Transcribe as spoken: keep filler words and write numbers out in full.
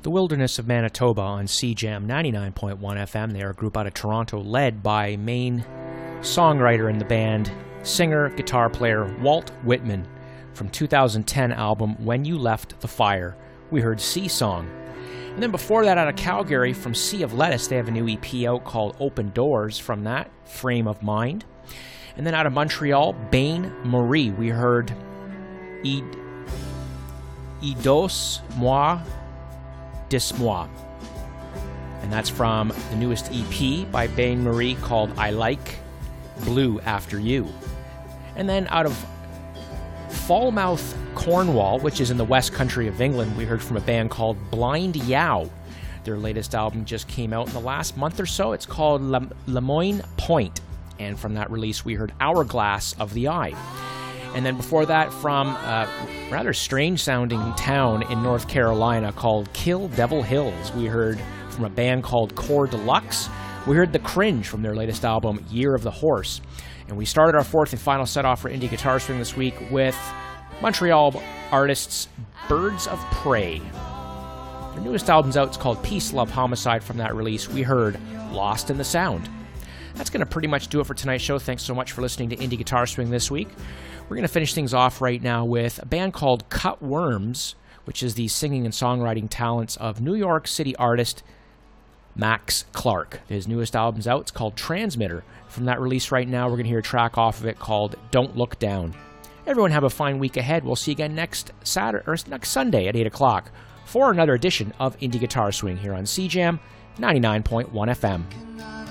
The Wilderness of Manitoba on C Jam ninety-nine point one F M. They are a group out of Toronto led by main songwriter in the band, singer, guitar player Walt Whitman. From two thousand ten album When You Left the Fire, we heard Sea Song. And then before that, out of Calgary, from Sea of Lettuce, they have a new E P out called Open Doors. From that, Frame of Mind. And then out of Montreal, Bain Marie, we heard I, I dos moi dis moi. And that's from the newest E P by Bain Marie called I Like Blue After You. And then out of Falmouth, Cornwall, which is in the West Country of England, we heard from a band called Blind Yow. Their latest album just came out in the last month or so. It's called Le- Lemoyne Point. And from that release, we heard Hourglass of the Eye. And then before that, from a rather strange-sounding town in North Carolina called Kill Devil Hills, we heard from a band called Core Deluxe. We heard The Cringe from their latest album, Year of the Horse. And we started our fourth and final set off for Indie Guitar Swing this week with Montreal artists Birds of Prey. Their newest album's out. It's called Peace, Love, Homicide. From that release, we heard Lost in the Sound. That's going to pretty much do it for tonight's show. Thanks so much for listening to Indie Guitar Swing this week. We're going to finish things off right now with a band called Cut Worms, which is the singing and songwriting talents of New York City artist Max Clark. His newest album's out. It's called Transmitter. From that release right now, we're going to hear a track off of it called Don't Look Down. Everyone have a fine week ahead. We'll see you again next Saturday or next Sunday at eight o'clock for another edition of Indie Guitar Swing here on C Jam ninety-nine point one F M.